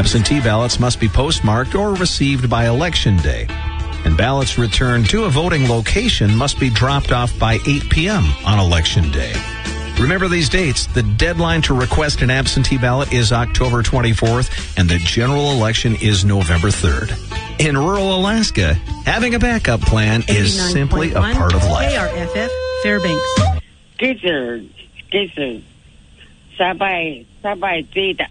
Absentee ballots must be postmarked or received by Election Day. And ballots returned to a voting location must be dropped off by 8 p.m. on Election Day. Remember these dates. The deadline to request an absentee ballot is October 24th, and the general election is November 3rd. In rural Alaska, having a backup plan is simply a part of life. KRFF Fairbanks. Gizzard. Sabay dita.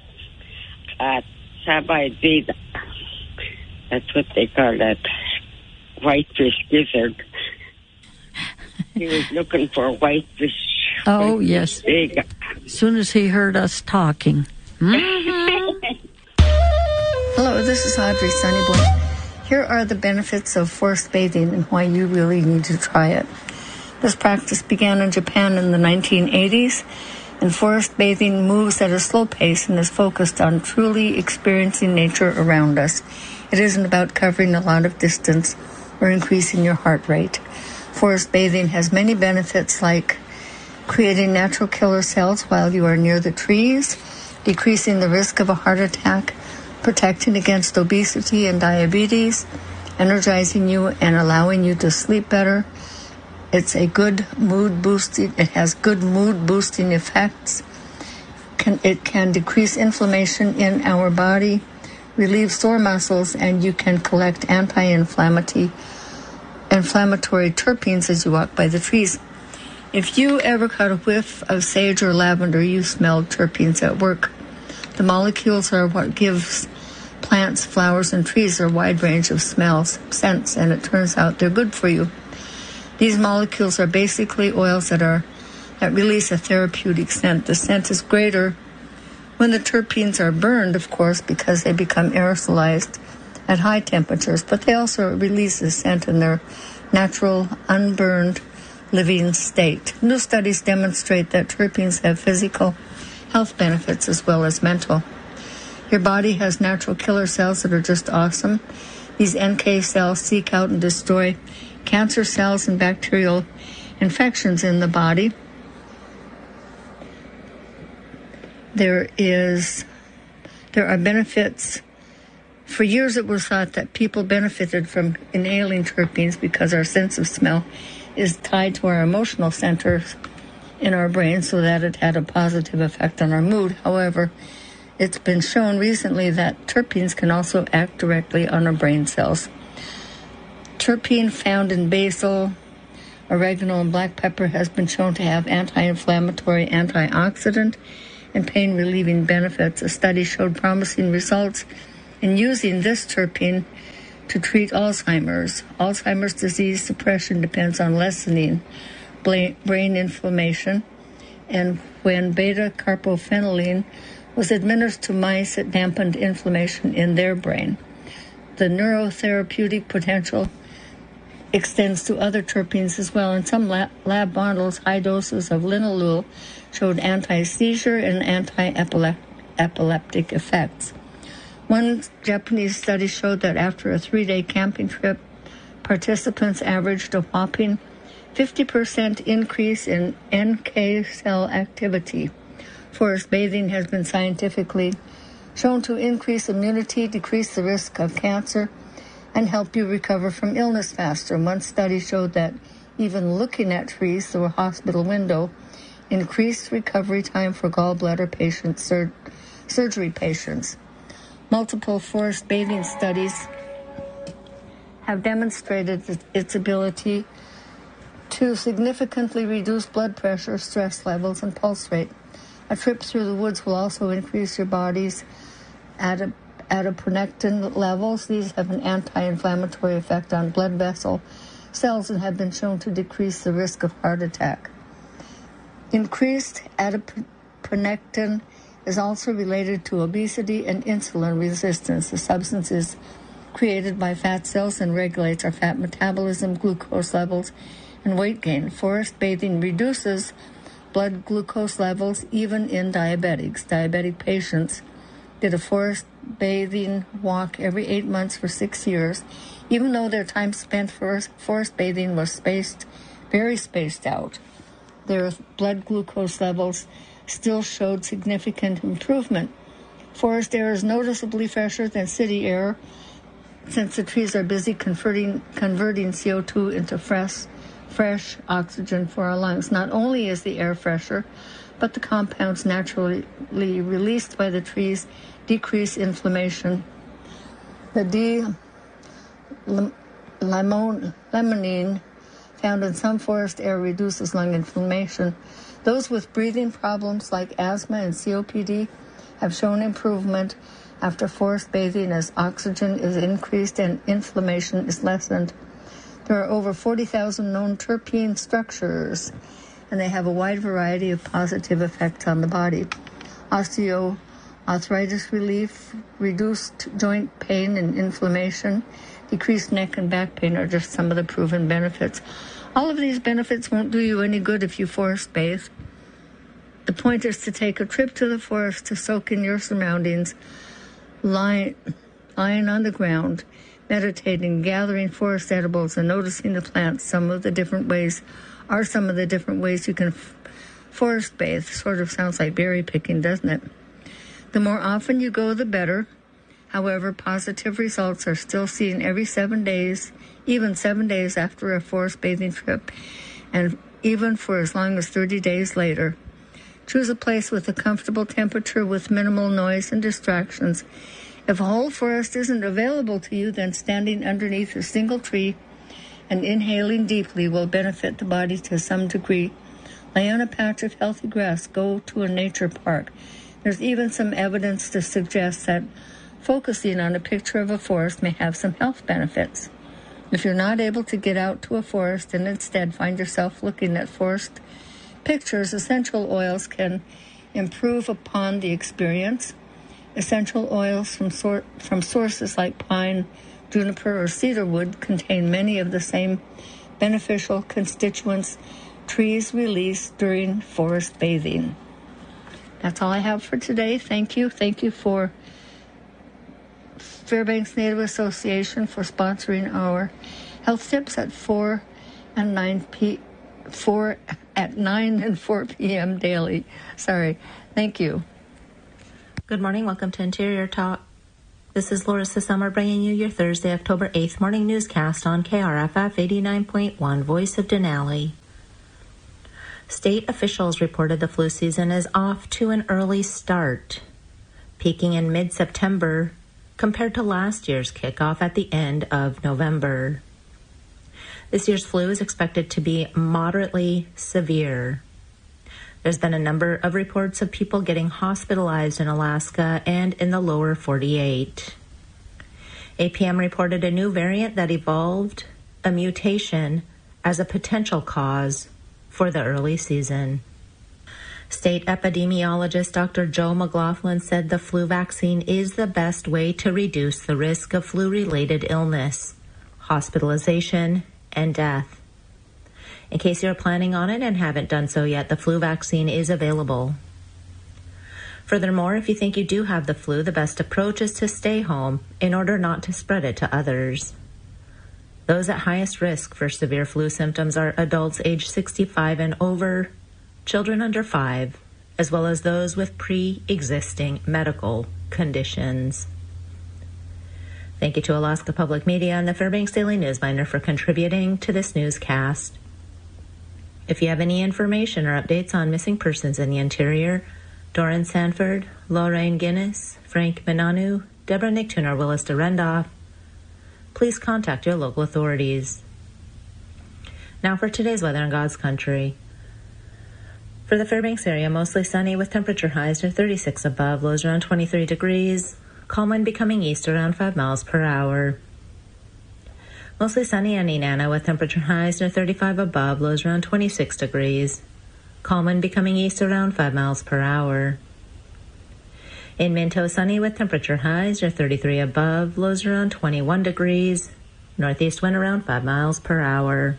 Sabay dita. That's what they call that whitefish gizzard. He was looking for whitefish. Oh, yes. Big. As soon as he heard us talking. Hello, this is Audrey Sunnyboy. Here are the benefits of forced bathing and why you really need to try it. This practice began in Japan in the 1980s, and forest bathing moves at a slow pace and is focused on truly experiencing nature around us. It isn't about covering a lot of distance or increasing your heart rate. Forest bathing has many benefits like creating natural killer cells while you are near the trees, decreasing the risk of a heart attack, protecting against obesity and diabetes, energizing you and allowing you to sleep better. It has good mood boosting effects. It can decrease inflammation in our body, relieve sore muscles, and you can collect anti-inflammatory terpenes as you walk by the trees. If you ever caught a whiff of sage or lavender, you smelled terpenes at work. The molecules are what gives plants, flowers, and trees a wide range of smells, scents, and it turns out they're good for you. These molecules are basically oils that release a therapeutic scent. The scent is greater when the terpenes are burned, of course, because they become aerosolized at high temperatures, but they also release the scent in their natural, unburned, living state. New studies demonstrate that terpenes have physical health benefits as well as mental. Your body has natural killer cells that are just awesome. These NK cells seek out and destroy cancer cells and bacterial infections in the body. There are benefits. For years it was thought that people benefited from inhaling terpenes because our sense of smell is tied to our emotional centers in our brain, so that it had a positive effect on our mood. However, it's been shown recently that terpenes can also act directly on our brain cells. Terpene found in basil, oregano, and black pepper has been shown to have anti-inflammatory, antioxidant, and pain-relieving benefits. A study showed promising results in using this terpene to treat Alzheimer's. Alzheimer's disease suppression depends on lessening brain inflammation, and when beta-carpophenylene was administered to mice, it dampened inflammation in their brain. The neurotherapeutic potential extends to other terpenes as well. In some lab models, high doses of linalool showed anti-seizure and anti-epileptic effects. One Japanese study showed that after a 3-day camping trip, participants averaged a whopping 50% increase in NK cell activity. Forest bathing has been scientifically shown to increase immunity, decrease the risk of cancer, and help you recover from illness faster. One study showed that even looking at trees through a hospital window increased recovery time for gallbladder patients, surgery patients. Multiple forest bathing studies have demonstrated its ability to significantly reduce blood pressure, stress levels, and pulse rate. A trip through the woods will also increase your body's adiponectin levels. These have an anti-inflammatory effect on blood vessel cells and have been shown to decrease the risk of heart attack. Increased adiponectin is also related to obesity and insulin resistance. The substance is created by fat cells and regulates our fat metabolism, glucose levels, and weight gain. Forest bathing reduces blood glucose levels even in diabetics. Diabetic patients did a forest bathing walk every 8 months for 6 years, even though their time spent for forest bathing was very spaced out. Their blood glucose levels still showed significant improvement. Forest air is noticeably fresher than city air since the trees are busy converting CO2 into fresh oxygen for our lungs. Not only is the air fresher, but the compounds naturally released by the trees decrease inflammation. The D-limonene found in some forest air reduces lung inflammation. Those with breathing problems like asthma and COPD have shown improvement after forest bathing as oxygen is increased and inflammation is lessened. There are over 40,000 known terpene structures, and they have a wide variety of positive effects on the body. Osteoarthritis relief, reduced joint pain and inflammation, decreased neck and back pain are just some of the proven benefits. All of these benefits won't do you any good if you forest bathe. The point is to take a trip to the forest to soak in your surroundings, lying on the ground, meditating, gathering forest edibles, and noticing the plants. Some of the different ways you can forest bathe. Sort of sounds like berry picking, doesn't it? The more often you go, the better. However, positive results are still seen every 7 days, even 7 days after a forest bathing trip, and even for as long as 30 days later. Choose a place with a comfortable temperature with minimal noise and distractions. If a whole forest isn't available to you, then standing underneath a single tree and inhaling deeply will benefit the body to some degree. Lay on a patch of healthy grass. Go to a nature park. There's even some evidence to suggest that focusing on a picture of a forest may have some health benefits. If you're not able to get out to a forest and instead find yourself looking at forest pictures, essential oils can improve upon the experience. Essential oils from sources like pine, juniper, or cedar wood contain many of the same beneficial constituents trees release during forest bathing. That's all I have for today. Thank you. Thank you for Fairbanks Native Association for sponsoring our health tips at 4 and 9 and 4 p.m. daily. Sorry. Thank you. Good morning. Welcome to Interior Talk. This is Larissa Summer bringing you your Thursday, October 8th morning newscast on KRFF 89.1, Voice of Denali. State officials reported the flu season is off to an early start, peaking in mid-September compared to last year's kickoff at the end of November. This year's flu is expected to be moderately severe. There's been a number of reports of people getting hospitalized in Alaska and in the lower 48. APM reported a new variant that evolved a mutation as a potential cause for the early season. State epidemiologist Dr. Joe McLaughlin said the flu vaccine is the best way to reduce the risk of flu-related illness, hospitalization, and death. In case you're planning on it and haven't done so yet, the flu vaccine is available. Furthermore, if you think you do have the flu, the best approach is to stay home in order not to spread it to others. Those at highest risk for severe flu symptoms are adults age 65 and over, children under 5, as well as those with pre-existing medical conditions. Thank you to Alaska Public Media and the Fairbanks Daily Newsminder for contributing to this newscast. If you have any information or updates on missing persons in the interior, Doran Sanford, Lorraine Guinness, Frank Minanu, Deborah Nichtun, or Willis DeRendoff, please contact your local authorities. Now for today's weather in God's country. For the Fairbanks area, mostly sunny with temperature highs near 36 above, lows around 23 degrees, calm wind becoming east around 5 miles per hour. Mostly sunny on Nenana with temperature highs near 35 above, lows around 26 degrees, calm wind becoming east around 5 miles per hour. In Minto, sunny with temperature highs near 33 above, lows around 21 degrees, northeast wind around 5 miles per hour.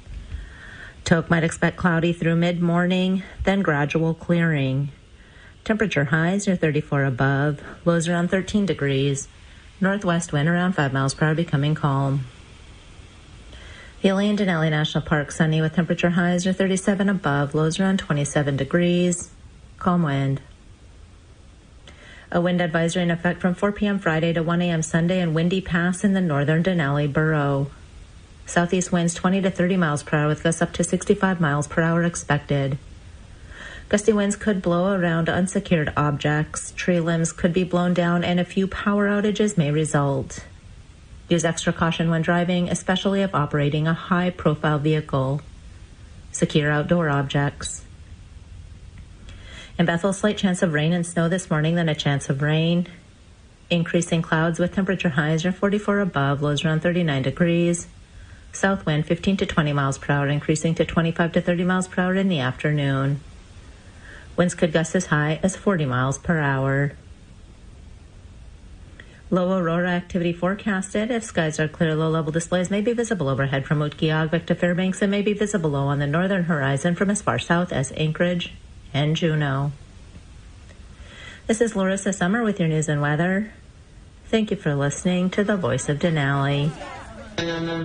Tok might expect cloudy through mid-morning, then gradual clearing. Temperature highs near 34 above, lows around 13 degrees, northwest wind around 5 miles per hour becoming calm. Healy and Denali National Park, sunny with temperature highs near 37 above, lows around 27 degrees, calm wind. A wind advisory in effect from 4 p.m. Friday to 1 a.m. Sunday in Windy Pass in the northern Denali Borough. Southeast winds 20 to 30 miles per hour with gusts up to 65 miles per hour expected. Gusty winds could blow around unsecured objects, tree limbs could be blown down, and a few power outages may result. Use extra caution when driving, especially if operating a high-profile vehicle. Secure outdoor objects. In Bethel, slight chance of rain and snow this morning, then a chance of rain. Increasing clouds with temperature highs are 44 above, lows around 39 degrees. South wind 15 to 20 miles per hour, increasing to 25 to 30 miles per hour in the afternoon. Winds could gust as high as 40 miles per hour. Low aurora activity forecasted. If skies are clear, low-level displays may be visible overhead from Utqiagvik to Fairbanks and may be visible low on the northern horizon from as far south as Anchorage and Juneau. This is Larissa Summer with your news and weather. Thank you for listening to the Voice of Denali.